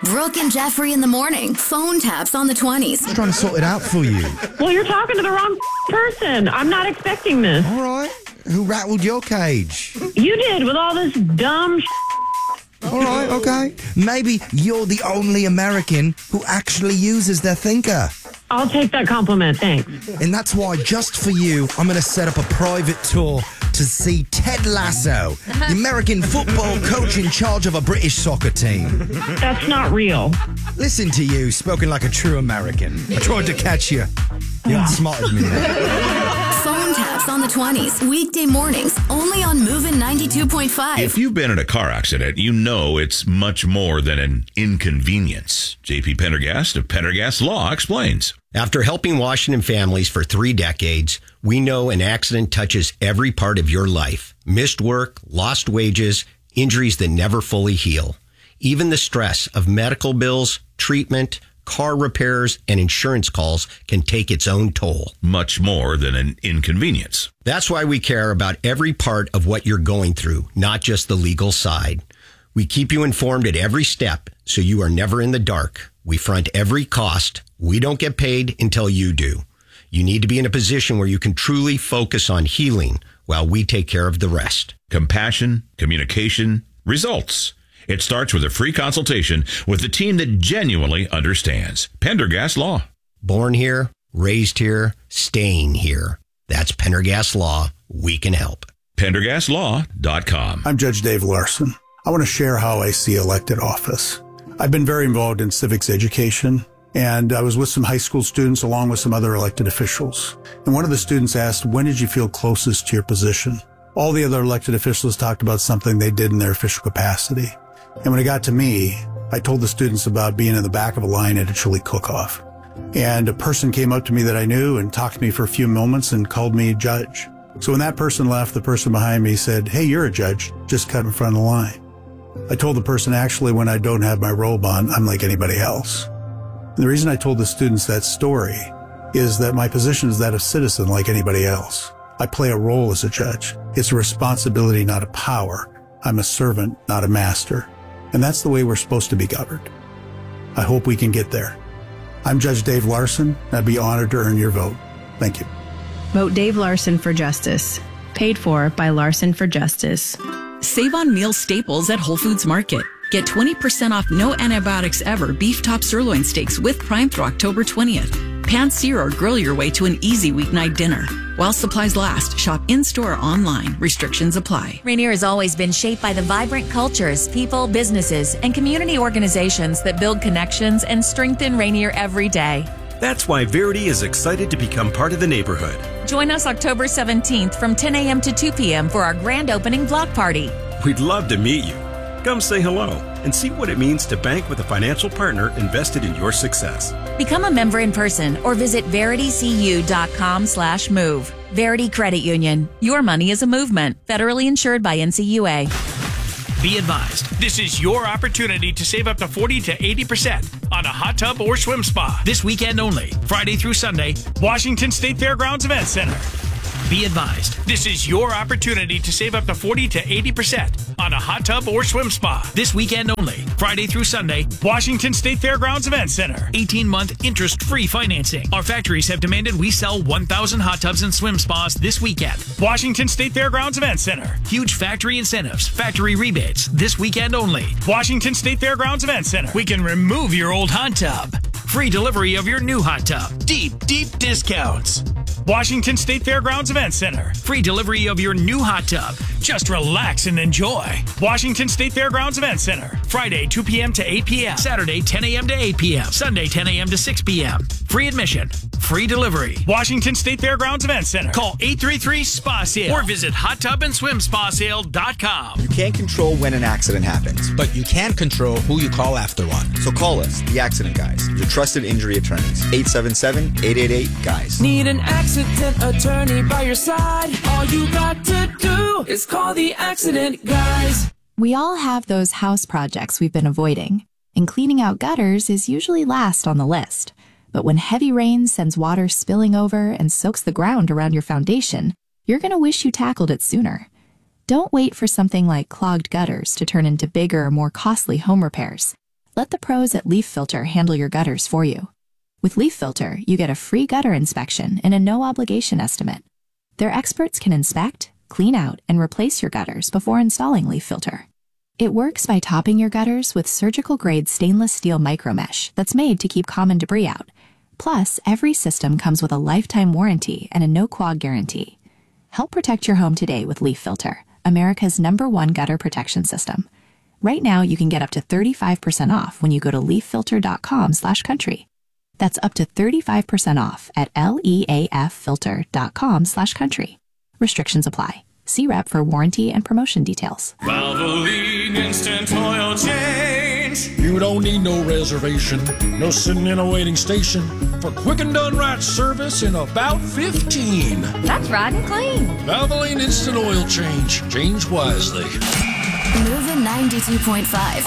Brooke and Jeffrey in the morning. Phone taps on the 20s. I'm trying to sort it out for you. Well, you're talking to the wrong person. I'm not expecting this. All right. Who rattled your cage? You did with all this dumb All right, okay. Maybe you're the only American who actually uses their thinker. I'll take that compliment, thanks. And that's why, just for you, I'm going to set up a private tour to see Ted Lasso, the American football coach in charge of a British soccer team. That's not real. Listen to you, spoken like a true American. I tried to catch you. You outsmarted me there. Phone taps on the 20s. Weekday mornings, only on Movin' 92.5. If you've been in a car accident, you know it's much more than an inconvenience. JP Pendergast of Pendergast Law explains. After helping Washington families for 3 decades, we know an accident touches every part of your life. Missed work, lost wages, injuries that never fully heal. Even the stress of medical bills, treatment, car repairs, and insurance calls can take its own toll. Much more than an inconvenience. That's why we care about every part of what you're going through, not just the legal side. We keep you informed at every step, so you are never in the dark. We front every cost. We don't get paid until you do. You need to be in a position where you can truly focus on healing while we take care of the rest. Compassion, communication, results. It starts with a free consultation with the team that genuinely understands. Pendergast Law. Born here, raised here, staying here. That's Pendergast Law. We can help. PendergastLaw.com. I'm Judge Dave Larson. I want to share how I see elected office. I've been very involved in civics education, and I was with some high school students along with some other elected officials. And one of the students asked, when did you feel closest to your position? All the other elected officials talked about something they did in their official capacity. And when it got to me, I told the students about being in the back of a line at a chili cook-off. And a person came up to me that I knew and talked to me for a few moments and called me judge. So when that person left, the person behind me said, hey, you're a judge, just cut in front of the line. I told the person, actually, when I don't have my robe on, I'm like anybody else. And the reason I told the students that story is that my position is that of citizen like anybody else. I play a role as a judge. It's a responsibility, not a power. I'm a servant, not a master. And that's the way we're supposed to be governed. I hope we can get there. I'm Judge Dave Larson, and I'd be honored to earn your vote. Thank you. Vote Dave Larson for Justice. Paid for by Larson for Justice. Save on meal staples at Whole Foods Market. Get 20% off no antibiotics ever beef top sirloin steaks with Prime through October 20th. Pan-sear or grill your way to an easy weeknight dinner. While supplies last, shop in-store or online. Restrictions apply. Rainier has always been shaped by the vibrant cultures, people, businesses, and community organizations that build connections and strengthen Rainier every day. That's why Verity is excited to become part of the neighborhood. Join us October 17th from 10 a.m. to 2 p.m. for our grand opening block party. We'd love to meet you. Come say hello and see what it means to bank with a financial partner invested in your success. Become a member in person or visit veritycu.com/move. Verity Credit Union. Your money is a movement. Federally insured by NCUA. Be advised, this is your opportunity to save up to 40 to 80% on a hot tub or swim spa. This weekend only, Friday through Sunday, Washington State Fairgrounds Event Center. Be advised, this is your opportunity to save up to 40 to 80% on a hot tub or swim spa. This weekend only, Friday through Sunday, Washington State Fairgrounds Event Center. 18-month interest-free financing. Our factories have demanded we sell 1,000 hot tubs and swim spas this weekend. Washington State Fairgrounds Event Center. Huge factory incentives, factory rebates, this weekend only. Washington State Fairgrounds Event Center. We can remove your old hot tub. Free delivery of your new hot tub. Deep discounts. Washington State Fairgrounds Event Center. Free delivery of your new hot tub. Just relax and enjoy. Washington State Fairgrounds Event Center. Friday, 2 p.m. to 8 p.m. Saturday, 10 a.m. to 8 p.m. Sunday, 10 a.m. to 6 p.m. Free admission. Free delivery. Washington State Fairgrounds Event Center. Call 833-SPA-SALE or visit hottubandSwimSpaSale.com. You can't control when an accident happens, but you can control who you call after one. So call us, the Accident Guys, your trusted injury attorneys. 877-888-GUYS. Need an accident attorney by your side? All you got to do is call the Accident Guys. We all have those house projects we've been avoiding, and cleaning out gutters is usually last on the list. But when heavy rain sends water spilling over and soaks the ground around your foundation, you're going to wish you tackled it sooner. Don't wait for something like clogged gutters to turn into bigger, more costly home repairs. Let the pros at Leaf Filter handle your gutters for you. With Leaf Filter, you get a free gutter inspection and a no-obligation estimate. Their experts can inspect, clean out, and replace your gutters before installing Leaf Filter. It works by topping your gutters with surgical-grade stainless steel micromesh that's made to keep common debris out. Plus, every system comes with a lifetime warranty and a no-quag guarantee. Help protect your home today with Leaf Filter, America's #1 gutter protection system. Right now, you can get up to 35% off when you go to leaffilter.com/country. That's up to 35% off at leaffilter.com/country. Restrictions apply. See rep for warranty and promotion details. Valvoline Instant Oil Change. You don't need no reservation, no sitting in a waiting station for quick and done right service in about 15. That's right and clean. Valvoline Instant Oil Change. Change wisely. Moving 92.5.